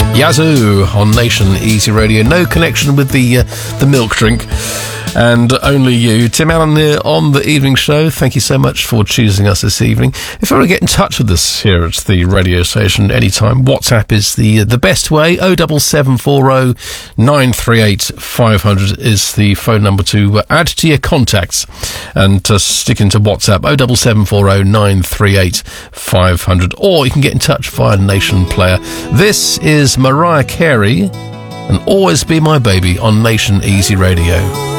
Yazoo on Nation Easy Radio. No connection with the milk drink. And only you. Tim Allen here on the evening show. Thank you so much for choosing us this evening. If you want to get in touch with us here at the radio station anytime, WhatsApp is the best way. 07740 938 500 is the phone number to add to your contacts. And stick into WhatsApp 07740 938 500. Or you can get in touch via Nation Player. This is Mariah Carey and Always Be My Baby on Nation Easy Radio.